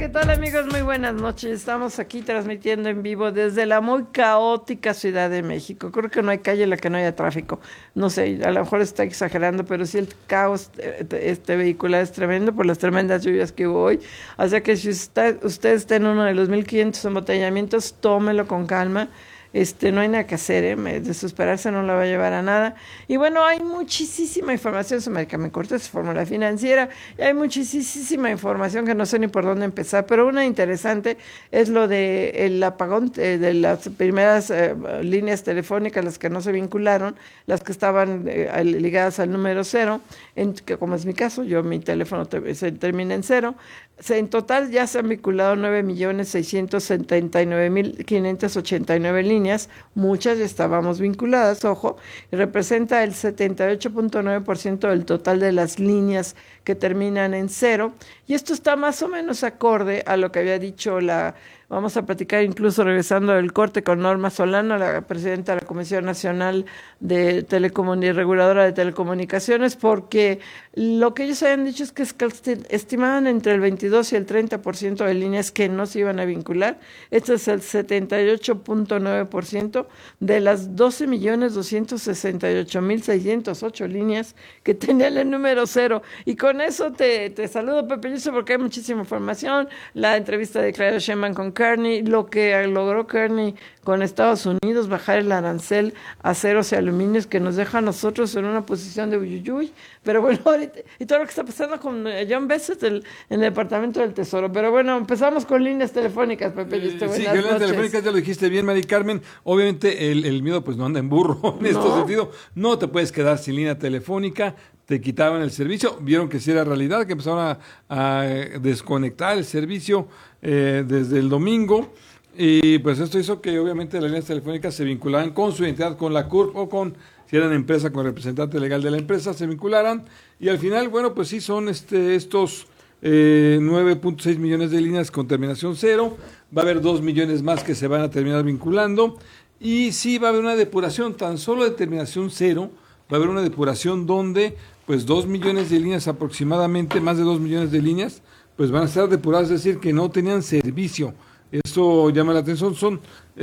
¿qué tal amigos? Muy buenas noches. Estamos aquí transmitiendo en vivo desde la muy caótica Ciudad de México. Creo que no hay calle en la que no haya tráfico. No sé, a lo mejor está exagerando, pero sí el caos vehicular es tremendo por las tremendas lluvias que hubo hoy. O sea que si usted está en uno de los 1500 embotellamientos, tómelo con calma. No hay nada que hacer, desesperarse no la va a llevar a nada. Y bueno, hay muchísima información sobre Medicament Cortés, fórmula financiera, y hay muchísima información que no sé ni por dónde empezar, pero una interesante es lo de el apagón de las primeras líneas telefónicas, las que no se vincularon, las que estaban ligadas al número cero, que como es mi caso, mi teléfono se termina en cero. En total ya se han vinculado 9.679.589 líneas, muchas ya estábamos vinculadas, ojo, y representa el 78.9% del total de las líneas que terminan en cero, y esto está más o menos acorde a lo que había dicho vamos a platicar incluso regresando del corte con Norma Solano, la presidenta de la Comisión Nacional de Reguladora de Telecomunicaciones, porque lo que ellos habían dicho es que estimaban entre el 22 y el 30% de líneas que no se iban a vincular. Este es el 78.9% de las 12.268.608 líneas que tenían el número cero. Y con eso te saludo, Pepe Yuso, porque hay muchísima información. La entrevista de Claudia Sheinbaum con Kearney, lo que logró Kearney con Estados Unidos, bajar el arancel a aceros y aluminios, que nos deja a nosotros en una posición de uyuyuy. Pero bueno, ahorita, y todo lo que está pasando con John Besset en el Departamento del Tesoro. Pero bueno, empezamos con líneas telefónicas, Pepe. Sí, líneas telefónicas, ya lo dijiste bien, Mari Carmen. Obviamente el miedo pues no anda en burro en este sentido. No te puedes quedar sin línea telefónica. Te quitaban el servicio, vieron que sí era realidad, que empezaron a desconectar el servicio desde el domingo, y pues esto hizo que obviamente las líneas telefónicas se vincularan con su identidad, con la CURP o si eran empresa, con representante legal de la empresa, se vincularan, y al final, bueno, pues sí son estos 9.6 millones de líneas con terminación cero, va a haber 2 millones más que se van a terminar vinculando, y sí va a haber una depuración tan solo de terminación cero, va a haber una depuración donde pues 2 millones de líneas aproximadamente, más de 2 millones de líneas, pues van a estar depuradas, es decir, que no tenían servicio. Esto llama la atención, son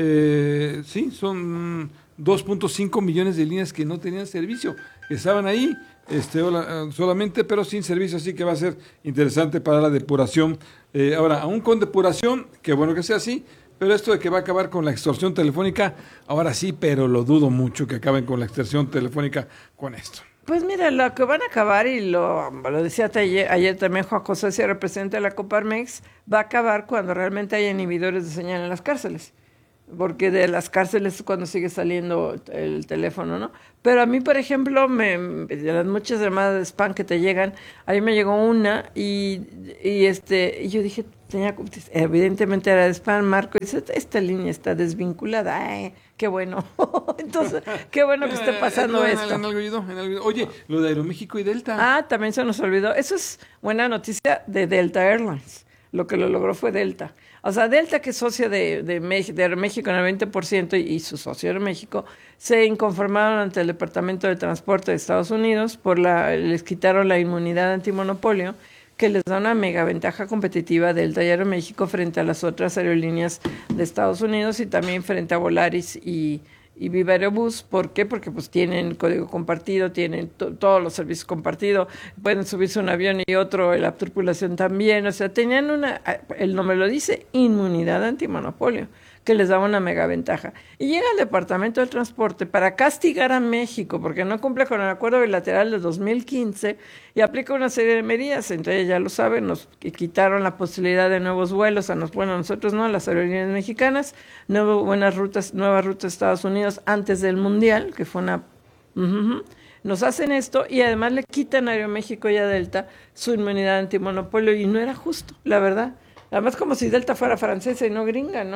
2.5 millones de líneas que no tenían servicio, que estaban ahí solamente, pero sin servicio, así que va a ser interesante para la depuración. Ahora, aún con depuración, qué bueno que sea así, pero esto de que va a acabar con la extorsión telefónica, ahora sí, pero lo dudo mucho que acaben con la extorsión telefónica con esto. Pues mira, lo que van a acabar, y lo decía ayer también Juan José Sierra, presidente de la Coparmex, va a acabar cuando realmente haya inhibidores de señal en las cárceles, porque de las cárceles es cuando sigue saliendo el teléfono, ¿no? Pero a mí, por ejemplo, de las muchas llamadas de spam que te llegan, a mí me llegó una y yo dije, evidentemente era de spam, Marco, y dice, esta línea está desvinculada. Ay, qué bueno. Entonces, qué bueno que esté pasando esto. Oye, lo de Aeroméxico y Delta. También se nos olvidó. Eso es buena noticia de Delta Airlines. Lo que lo logró fue Delta. O sea, Delta, que es socio de México en el 20%, y su socio de México, se inconformaron ante el Departamento de Transporte de Estados Unidos, les quitaron la inmunidad antimonopolio, que les da una mega ventaja competitiva Delta y Aeroméxico frente a las otras aerolíneas de Estados Unidos, y también frente a Volaris y Viva Aerobús. ¿Por qué? Porque pues tienen código compartido, tienen todos los servicios compartidos, pueden subirse un avión y otro, la tripulación también, o sea, tenían el nombre lo dice, inmunidad antimonopolio, que les daba una mega ventaja. Y llega el Departamento de Transporte para castigar a México, porque no cumple con el acuerdo bilateral de 2015, y aplica una serie de medidas. Entre ellas, ya lo saben, nos quitaron la posibilidad de nuevos vuelos, nosotros no, a las aerolíneas mexicanas, nuevas rutas a Estados Unidos antes del Mundial, que fue nos hacen esto, y además le quitan a Aeroméxico y a Delta su inmunidad antimonopolio, y no era justo, la verdad. Además, como si Delta fuera francesa y no gringa, ¿no?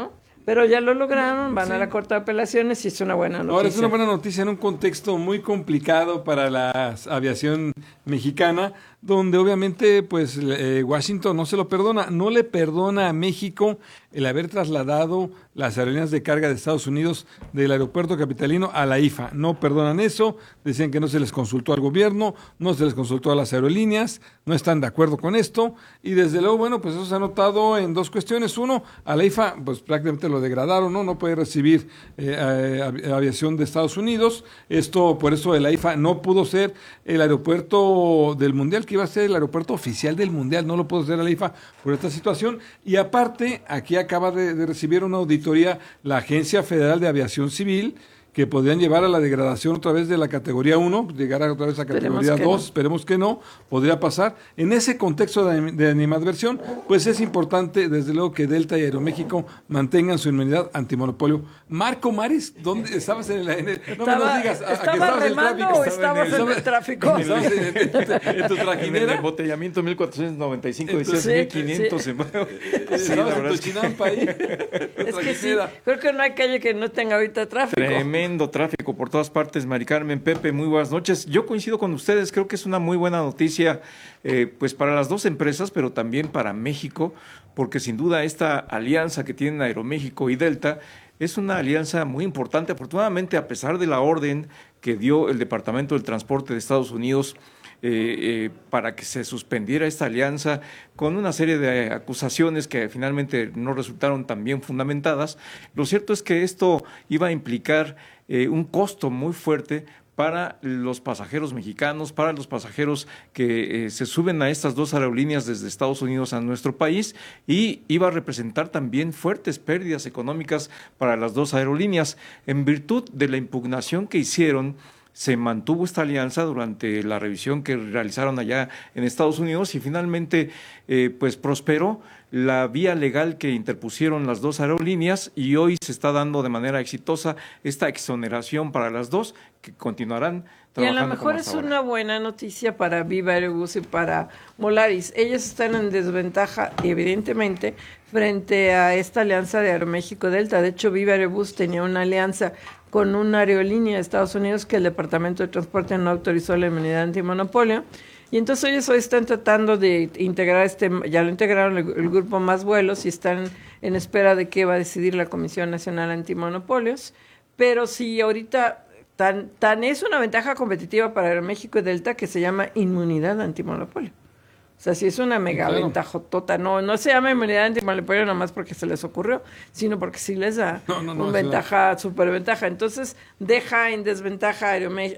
Pero ya lo lograron, van a la Corte de Apelaciones y es una buena noticia. Ahora, es una buena noticia en un contexto muy complicado para la aviación mexicana, donde obviamente pues Washington no se lo perdona, no le perdona a México el haber trasladado las aerolíneas de carga de Estados Unidos del aeropuerto capitalino a la IFA. No perdonan eso, decían que no se les consultó al gobierno, no se les consultó a las aerolíneas, no están de acuerdo con esto, y desde luego, bueno, pues eso se ha notado en dos cuestiones. Uno, a la IFA pues prácticamente lo degradaron, no puede recibir aviación de Estados Unidos. Esto, por eso la IFA no pudo ser el aeropuerto del Mundial, que iba a ser el aeropuerto oficial del Mundial, no lo pudo ser la IFA por esta situación. Y aparte, aquí acaba de recibir una auditoría la Agencia Federal de Aviación Civil, que podrían llevar a la degradación otra vez de la categoría 1, llegar otra vez a categoría 2, esperemos que no, podría pasar. En ese contexto de animadversión, pues es importante, desde luego, que Delta y Aeroméxico mantengan su inmunidad antimonopolio. Marco Maris, ¿dónde estabas en el no me nos digas, ¿estabas remando o estabas en el tráfico? ¿En tu trajinera? En el embotellamiento 1495, decías Sí, 1500. sí. Estabas en tu chinampa ahí. Es que sí, creo que no hay calle que no tenga ahorita tráfico. Tremendo tráfico por todas partes. Mari Carmen, Pepe, muy buenas noches. Yo coincido con ustedes, creo que es una muy buena noticia pues para las dos empresas, pero también para México, porque sin duda esta alianza que tienen Aeroméxico y Delta es una alianza muy importante. Afortunadamente, a pesar de la orden que dio el Departamento del Transporte de Estados Unidos para que se suspendiera esta alianza con una serie de acusaciones que finalmente no resultaron tan bien fundamentadas, lo cierto es que esto iba a implicar un costo muy fuerte para los pasajeros mexicanos, para los pasajeros que se suben a estas dos aerolíneas desde Estados Unidos a nuestro país, y iba a representar también fuertes pérdidas económicas para las dos aerolíneas. En virtud de la impugnación que hicieron, se mantuvo esta alianza durante la revisión que realizaron allá en Estados Unidos y finalmente pues prosperó la vía legal que interpusieron las dos aerolíneas, y hoy se está dando de manera exitosa esta exoneración para las dos, que continuarán trabajando. Y a lo mejor es una buena noticia para Viva Aerobús y para Volaris. Ellos están en desventaja, evidentemente, frente a esta alianza de Aeroméxico Delta. De hecho, Viva Aerobús tenía una alianza con una aerolínea de Estados Unidos que el Departamento de Transporte no autorizó la inmunidad antimonopolio. Y entonces ellos hoy están tratando de integrar ya lo integraron el grupo Más Vuelos y están en espera de qué va a decidir la Comisión Nacional Antimonopolios. Pero sí, ahorita tan es una ventaja competitiva para Aeroméxico y Delta que se llama inmunidad antimonopolio. O sea, sí es una mega ventajotota. No se llama inmunidad antimonopolio nomás porque se les ocurrió, sino porque sí les da una ventaja, superventaja. Entonces, deja en desventaja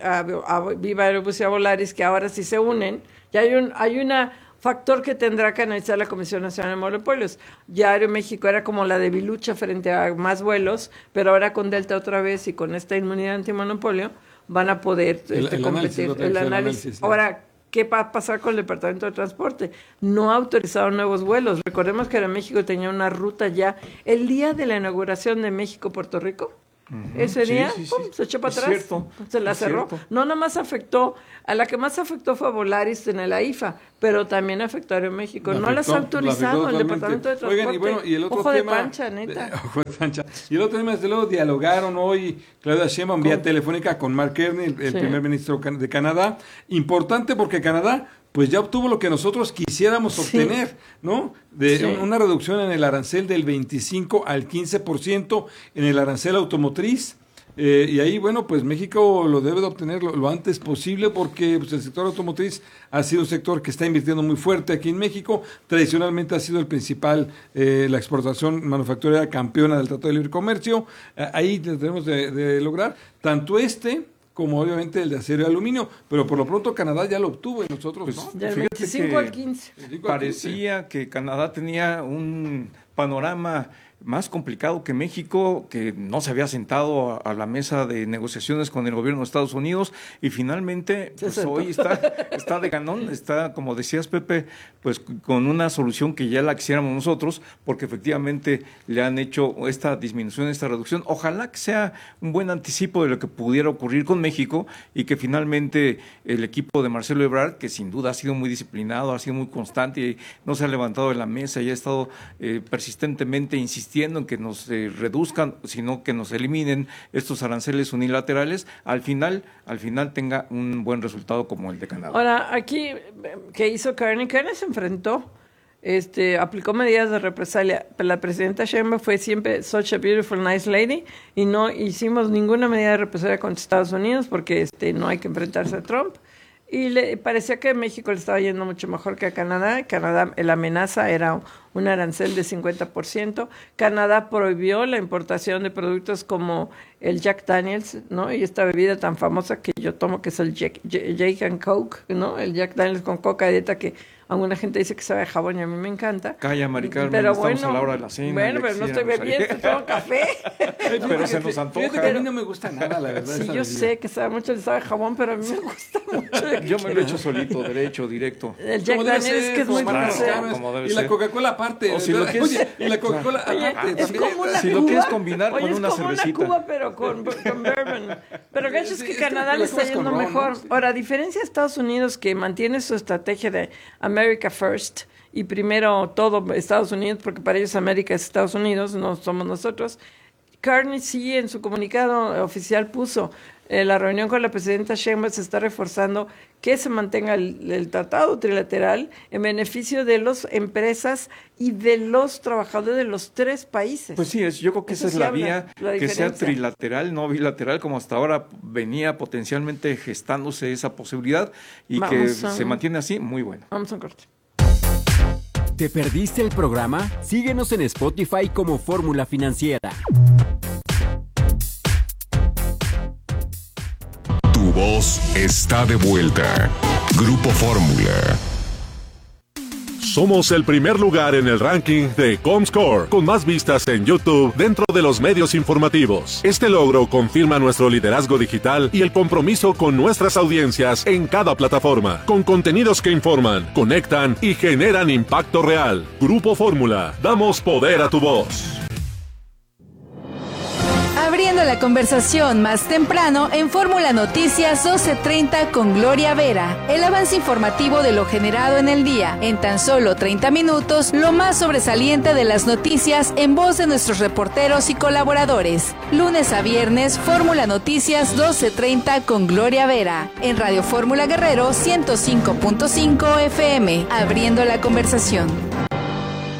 a Viva Aerobús y a Volaris, que ahora sí se unen. Ya hay una factor que tendrá que analizar la Comisión Nacional de Monopolios. Ya Aeroméxico era como la debilucha frente a Más Vuelos, pero ahora con Delta otra vez y con esta inmunidad antimonopolio van a poder competir. El análisis. Ahora, ¿qué va a pasar con el Departamento de Transporte? No ha autorizado nuevos vuelos. Recordemos que Aeroméxico tenía una ruta ya el día de la inauguración de México-Puerto Rico. Ese día se echó para atrás, se la cerró. No nomás afectó, a la que más afectó fue a Volaris en la IFA, pero también afectó a Aeroméxico. No las ha autorizado el Departamento de Transporte. Oigan, y bueno, y el otro ojo tema, de pancha, neta. Ojo de pancha. Y el otro tema, desde luego, dialogaron hoy Claudia Sheinbaum vía telefónica con Mark Carney, el primer ministro de Canadá. Importante porque Canadá pues ya obtuvo lo que nosotros quisiéramos obtener, ¿no? Una reducción en el arancel del 25 al 15% en el arancel automotriz. Y ahí, bueno, pues México lo debe de obtener lo antes posible, porque pues, el sector automotriz ha sido un sector que está invirtiendo muy fuerte aquí en México. Tradicionalmente ha sido el principal, la exportación manufacturera campeona del Tratado de Libre Comercio. Ahí tenemos de lograr tanto como obviamente el de acero y aluminio, pero por lo pronto Canadá ya lo obtuvo y nosotros pues, no. Del 25 al 15. Parecía que Canadá tenía un panorama más complicado que México, que no se había sentado a la mesa de negociaciones con el gobierno de Estados Unidos, y finalmente pues, hoy está de ganón, está, como decías, Pepe, pues con una solución que ya la quisiéramos nosotros, porque efectivamente le han hecho esta disminución, esta reducción. Ojalá que sea un buen anticipo de lo que pudiera ocurrir con México, y que finalmente el equipo de Marcelo Ebrard, que sin duda ha sido muy disciplinado, ha sido muy constante y no se ha levantado de la mesa y ha estado persistiendo persistentemente insistiendo en que nos reduzcan, sino que nos eliminen estos aranceles unilaterales, al final tenga un buen resultado como el de Canadá. Ahora, aquí, ¿qué hizo Carney? Carney se enfrentó, aplicó medidas de represalia. La presidenta Sheinbaum fue siempre such a beautiful, nice lady, y no hicimos ninguna medida de represalia contra Estados Unidos porque no hay que enfrentarse a Trump. Y le parecía que México le estaba yendo mucho mejor que a Canadá. Canadá, la amenaza era un arancel de 50%. Canadá prohibió la importación de productos como el Jack Daniels, ¿no? Y esta bebida tan famosa que yo tomo, que es el Jake and Coke, ¿no? El Jack Daniels con coca de dieta, que alguna gente dice que sabe a jabón y a mí me encanta. Calla, Mari Carmen, pero estamos a la hora de la cena. Bueno, pero no estoy bebiendo, tomo café. Pero se nos antoja. Fíjate que a mí no me gusta nada, la verdad. Sí, yo sé que sabe mucho, le sabe a jabón, pero a mí me gusta mucho. Yo me lo he hecho solito, derecho, directo. El Jack Daniels es que es muy claro, y la Coca-Cola aparte. O si lo quieres, oye, y la Coca-Cola aparte. Es como una si Cuba, lo quieres combinar con una cervecita. Es como una Cuba, pero con bourbon. Pero gacho es que Canadá le está yendo ron, mejor. ¿no? Ahora, a diferencia de Estados Unidos, que mantiene su estrategia de America First, y primero todo Estados Unidos, porque para ellos América es Estados Unidos, no somos nosotros. Carney sí en su comunicado oficial puso la reunión con la presidenta Sheinbaum se está reforzando que se mantenga el tratado trilateral en beneficio de las empresas y de los trabajadores de los tres países. Pues sí, yo creo que esa es la vía, que sea trilateral, no bilateral, como hasta ahora venía potencialmente gestándose esa posibilidad y se mantiene así, muy bueno. Vamos a un corte. ¿Te perdiste el programa? Síguenos en Spotify como Fórmula Financiera. Tu voz está de vuelta. Grupo Fórmula. Somos el primer lugar en el ranking de Comscore, con más vistas en YouTube dentro de los medios informativos. Este logro confirma nuestro liderazgo digital y el compromiso con nuestras audiencias en cada plataforma, con contenidos que informan, conectan y generan impacto real. Grupo Fórmula, damos poder a tu voz. Abriendo la conversación más temprano en Fórmula Noticias 12:30 con Gloria Vera. El avance informativo de lo generado en el día. En tan solo 30 minutos, lo más sobresaliente de las noticias en voz de nuestros reporteros y colaboradores. Lunes a viernes, Fórmula Noticias 12:30 con Gloria Vera. En Radio Fórmula Guerrero 105.5 FM. Abriendo la conversación.